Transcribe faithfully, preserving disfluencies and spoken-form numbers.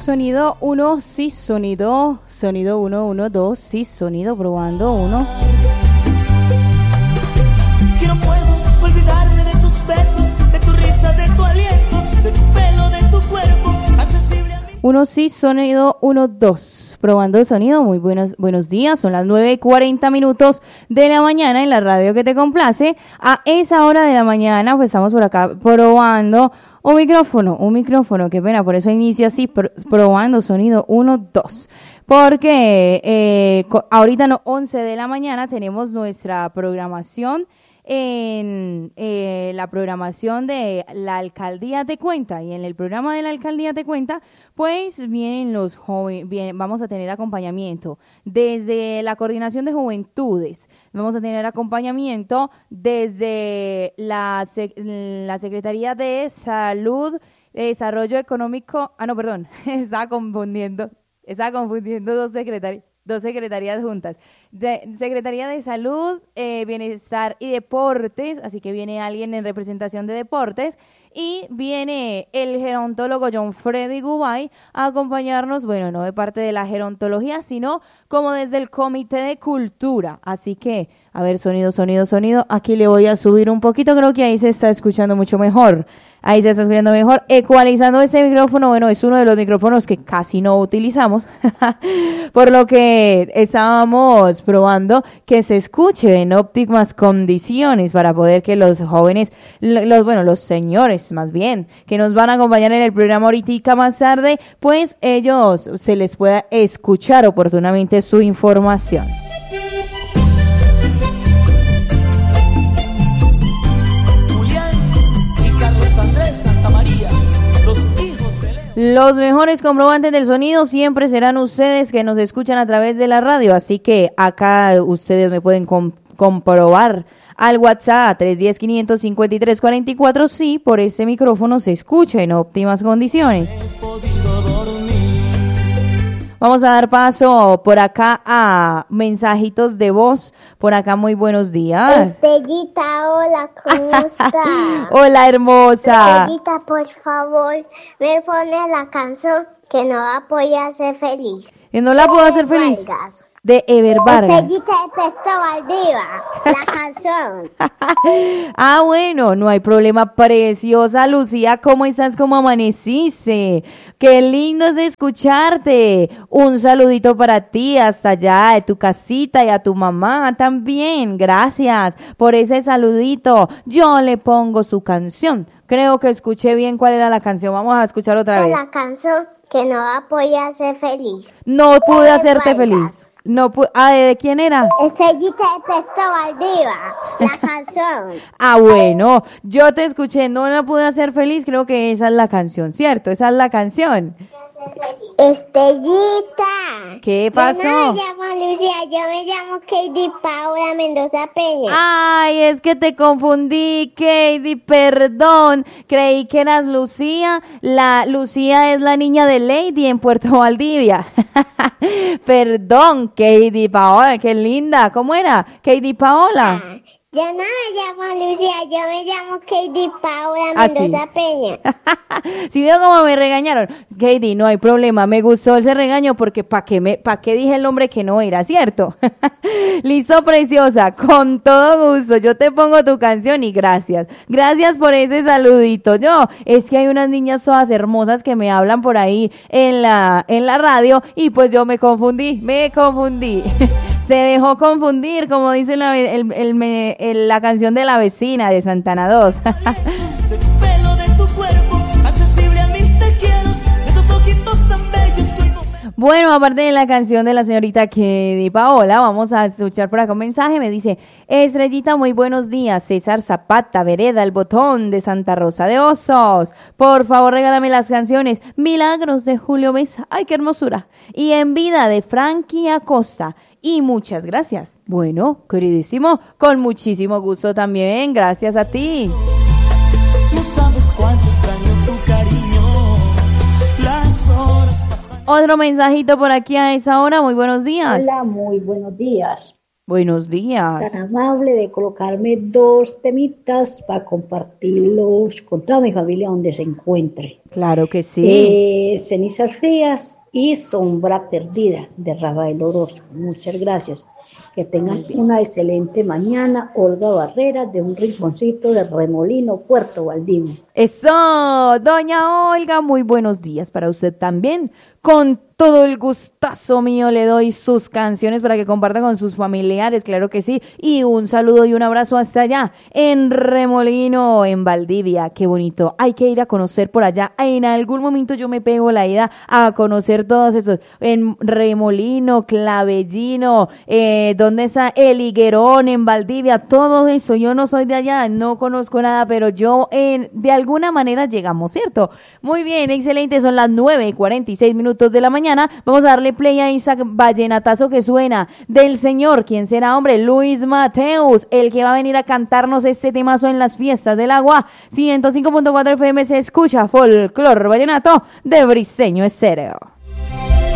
Sonido uno, sí, sonido, sonido uno, uno, dos, sí, sonido, probando, uno. Que no puedo olvidarme de tus besos, de tu risa, de tu aliento, de tu pelo, de tu cuerpo, accesible a mí. Uno, sí, sonido, uno, dos. Probando el sonido, muy buenos, buenos días, son las nueve y cuarenta minutos de la mañana en la radio que te complace. A esa hora de la mañana, pues estamos por acá probando un micrófono, un micrófono, qué pena, por eso inicio así, pr- probando sonido uno, dos. Porque eh, co- ahorita no, once de la mañana tenemos nuestra programación en eh, la programación de la Alcaldía Te Cuenta, y en el programa de la Alcaldía Te Cuenta pues vienen los jóvenes, bien, vamos a tener acompañamiento desde la Coordinación de Juventudes, vamos a tener acompañamiento desde la, sec- la Secretaría de Salud, de Desarrollo Económico, ah no, perdón, estaba confundiendo, estaba confundiendo dos secretarias. Dos secretarías juntas. De, Secretaría de Salud, eh, Bienestar y Deportes, así que viene alguien en representación de Deportes, y viene el gerontólogo John Freddy Gubay a acompañarnos, bueno, no de parte de la gerontología, sino como desde el Comité de Cultura. Así que, a ver, sonido, sonido, sonido, aquí le voy a subir un poquito, creo que ahí se está escuchando mucho mejor. Ahí se está escuchando mejor. Ecualizando este micrófono, bueno, es uno de los micrófonos que casi no utilizamos, por lo que estábamos probando que se escuche en óptimas condiciones para poder que los jóvenes, los bueno, los señores más bien, que nos van a acompañar en el programa ahorita más tarde, pues ellos se les pueda escuchar oportunamente su información. Los mejores comprobantes del sonido siempre serán ustedes que nos escuchan a través de la radio, así que acá ustedes me pueden com- comprobar al WhatsApp tres uno cero, quinientos cincuenta y tres, cuarenta y cuatro, sí, por este micrófono se escucha en óptimas condiciones. Vamos a dar paso por acá a mensajitos de voz. Por acá, muy buenos días. Estrellita, hola, ¿cómo estás? Hola, hermosa. Estrellita, por favor, me pone la canción que nos va a poder hacer feliz. ¿Y no la puedo hacer feliz? Vargas. De Ever Vargas. Estrellita de Pesto Valdivia, la canción. Ah, bueno, no hay problema. Preciosa Lucía, ¿cómo estás? ¿Cómo amaneciste? Qué lindo es escucharte. Un saludito para ti hasta allá, de tu casita, y a tu mamá también. Gracias por ese saludito. Yo le pongo su canción. Creo que escuché bien cuál era la canción. Vamos a escuchar otra vez. La canción que nos va a poder hacer feliz. No pude Ever hacerte Vargas. feliz. No pu- ah, ¿de quién era? Estrellita de Pesto Valdivia, la canción. Ah, bueno, yo te escuché, no la pude hacer feliz, creo que esa es la canción, ¿cierto? Esa es la canción. Estrellita. ¿Qué pasó? Yo no me llamo Lucía, yo me llamo Katie Paula Mendoza Peña. Ay, es que te confundí, Katie, perdón. Creí que eras Lucía. La Lucía es la niña de Lady en Puerto Valdivia. Perdón, Katie Paola, qué linda. ¿Cómo era? Katie Paola. Ah, yo no me llamo Lucía, yo me llamo Katie Paula Ah, sí. Mendoza Peña. Si veo cómo me regañaron, Katie, no hay problema, me gustó ese regaño porque ¿para qué, me, pa' qué dije el nombre que no era, cierto? Listo, preciosa, con todo gusto, yo te pongo tu canción y gracias. Gracias por ese saludito. Yo, es que hay unas niñas todas hermosas que me hablan por ahí en la, en la radio y pues yo me confundí, me confundí. Se dejó confundir, como dice la, el, el, el, la canción de la vecina de Santana dos. De tu pelo, de tu cuerpo, accesible a mis te quiero, esos ojitos tan bellos que hoy no me... Bueno, aparte de la canción de la señorita Katie Paola, vamos a escuchar por acá un mensaje. Me dice, Estrellita, muy buenos días. César Zapata, Vereda, El Botón de Santa Rosa de Osos. Por favor, regálame las canciones Milagros de Julio Mesa. Ay, qué hermosura. Y En Vida de Frankie Acosta. Y muchas gracias. Bueno, queridísimo, con muchísimo gusto también. Gracias a ti. No sabes cuánto extraño tu cariño. Las horas pasan. Otro mensajito por aquí a esa hora. Muy buenos días. Hola, muy buenos días. Buenos días. Tan amable de colocarme dos temitas para compartirlos con toda mi familia donde se encuentre. Claro que sí. Eh, Cenizas Frías y Sombra Perdida de Rafael Orozco. Muchas gracias. Que tengan una excelente mañana. Olga Barrera de un rinconcito de Remolino, Puerto Valdivia. Eso, doña Olga, muy buenos días para usted también. Con todo el gustazo mío le doy sus canciones para que compartan con sus familiares, claro que sí. Y un saludo y un abrazo hasta allá, en Remolino, en Valdivia. Qué bonito, hay que ir a conocer por allá. En algún momento yo me pego la ida a conocer todos esos, en Remolino, Clavellino, eh, donde está el Higuerón, en Valdivia, todo eso. Yo no soy de allá, no conozco nada, pero yo en, de alguna manera llegamos, ¿cierto? Muy bien, excelente, son las nueve y cuarenta y seis minutos de la mañana. Vamos a darle play a Isaac Vallenatazo que suena del señor, ¿quién será, hombre? Luis Mateus, el que va a venir a cantarnos este temazo en las fiestas del agua. ciento cinco punto cuatro F M se escucha Folclor Vallenato de Briseño Estéreo.